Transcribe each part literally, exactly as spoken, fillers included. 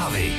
zprávy.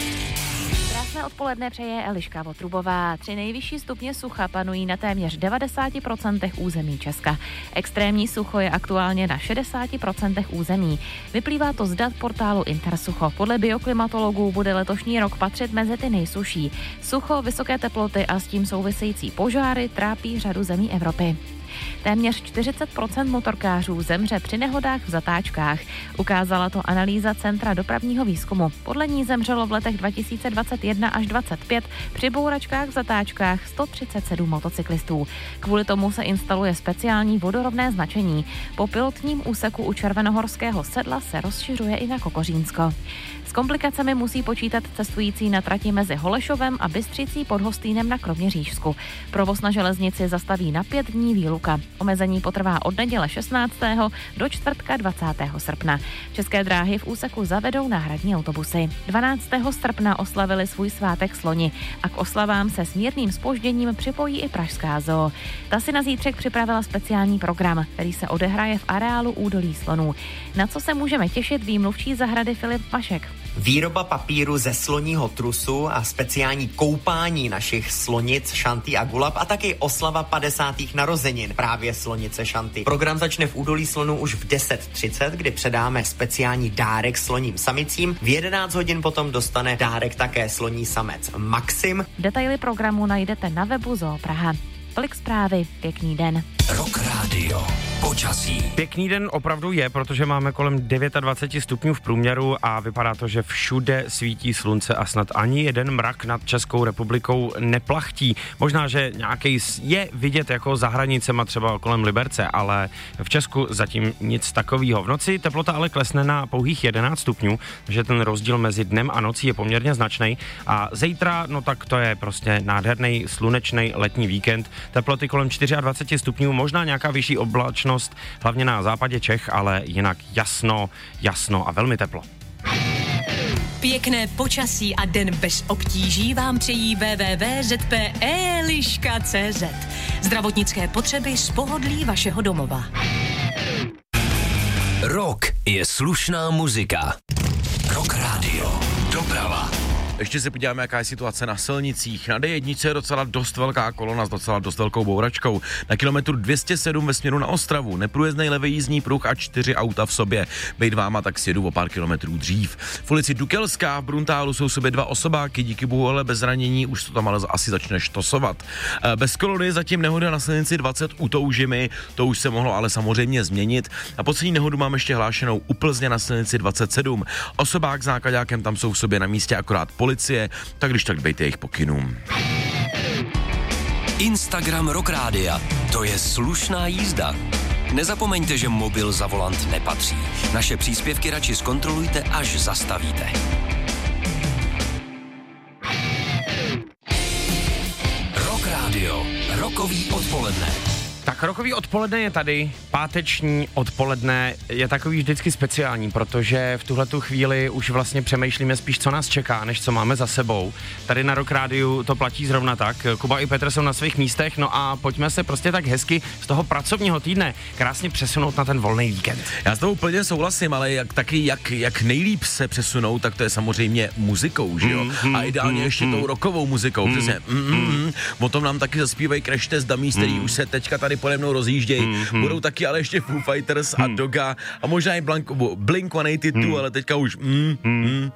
Krásné odpoledne přeje Eliška Votrubová. Tři nejvyšší stupně sucha panují na téměř devadesát procent území Česka. Extrémní sucho je aktuálně na šedesát procent území. Vyplývá to z dat portálu Intersucho. Podle bioklimatologů bude letošní rok patřit mezi ty nejsuší. Sucho, vysoké teploty a s tím související požáry trápí řadu zemí Evropy. Téměř čtyřicet procent motorkářů zemře při nehodách v zatáčkách. Ukázala to analýza Centra dopravního výzkumu. Podle ní zemřelo v letech dva tisíce dvacet jedna až dvacet pět při bouračkách v zatáčkách sto třicet sedm motocyklistů. Kvůli tomu se instaluje speciální vodorovné značení. Po pilotním úseku u Červenohorského sedla se rozšiřuje i na Kokořínsko. S komplikacemi musí počítat cestující na trati mezi Holešovem a Bystřicí pod Hostýnem na Kroměřížsku. Provoz na železnici zastaví na pět dní výluka. Omezení potrvá od neděle šestnáctého do čtvrtka dvacátého srpna. České dráhy v úseku zavedou náhradní autobusy. dvanáctého srpna oslavili svůj svátek sloni a k oslavám se s mírným zpožděním připojí i pražská zoo. Ta si na zítřek připravila speciální program, který se odehraje v areálu Údolí slonů. Na co se můžeme těšit, ví mluvčí zahrady Filip Vašek. Výroba papíru ze sloního trusu a speciální koupání našich slonic Šanty a Gulab a taky oslava padesátých narozenin právě slonice Šanty. Program začne v Údolí slonů už v deset třicet, kdy předáme speciální dárek sloním samicím. V jedenáct hodin potom dostane dárek také sloní samec Maxim. Detaily programu najdete na webu Zoo Praha. Tolik zprávy, pěkný den. Rock Radio. Počasí. Pěkný den opravdu je, protože máme kolem dvacet devět stupňů v průměru a vypadá to, že všude svítí slunce a snad ani jeden mrak nad Českou republikou neplachtí. Možná, že nějaký je vidět jako za hranicema třeba kolem Liberce, ale v Česku zatím nic takového. V noci teplota ale klesne na pouhých jedenáct stupňů, takže ten rozdíl mezi dnem a nocí je poměrně značný. A zítra, no tak to je prostě nádherný slunečný letní víkend. Teploty kolem dvacet čtyři stupňů, možná nějaká vyšší oblačnost, hlavně na západě Čech, ale jinak jasno, jasno a velmi teplo. Pěkné počasí a den bez obtíží vám přejí w w w tečka z p eliška tečka c z. Zdravotnické potřeby z pohodlí vašeho domova. Rock je slušná muzika. Rock Radio. Doprava. Ještě se podíváme, jaká je situace na silnicích. Na D jedna je docela dost velká kolona s docela dost velkou bouračkou. Na kilometru dvě stě sedm ve směru na Ostravu. Neprůjezdnej levý jízdní pruh a čtyři auta v sobě. Bejt váma, tak sjedu o pár kilometrů dřív. V ulici Dukelská v Bruntálu jsou sobě dva osobáky, díky bohu ale bez zranění, už to tam ale asi začne štosovat. Bez kolony zatím nehoda na silnici dvacet u Toužimy, to už se mohlo ale samozřejmě změnit. A poslední nehodu mám ještě hlášenou u Plzně na silnici dvacet sedm. Osobák s náklaďákem tam jsou v sobě na místě akorát policie, tak když tak dbejte jejich pokynům. Instagram Rock Rádia. To je slušná jízda. Nezapomeňte, že mobil za volant nepatří. Naše příspěvky radši zkontrolujte, až zastavíte. Rock Radio. Rokový odpoledne. Tak rokový odpoledne je tady, páteční odpoledne je takový vždycky speciální, protože v tuhletu chvíli už vlastně přemýšlíme spíš, co nás čeká, než co máme za sebou. Tady na Rock Rádiu to platí zrovna tak. Kuba i Petr jsou na svých místech, no a pojďme se prostě tak hezky z toho pracovního týdne krásně přesunout na ten volný víkend. Já s tebou úplně souhlasím, ale jak, taky jak, jak nejlíp se přesunou, tak to je samozřejmě muzikou, že jo? Mm, mm, a ideálně mm, ještě mm, tou rockovou muzikou, mm, přesně. Mm, mm, mm. O tom nám taky zaspívají Crash Test Dummies, který mm. už se teďka tady pode mnou rozjíždějí. Mm-hmm. Budou taky ale ještě Foo Fighters a mm. Doga a možná i Blink, Blink sto osmdesát dva, mm. ale teďka už mm, mm.